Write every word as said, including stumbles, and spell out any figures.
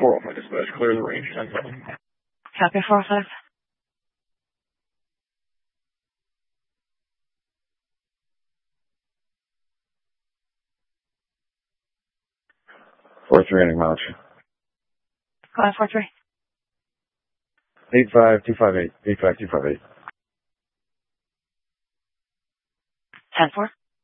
four oh five dispatch, clear the range, ten seven. Copy, four oh five. four three ending mileage. Go ahead, four three. eight five two five eight, eight five two five eight. ten four.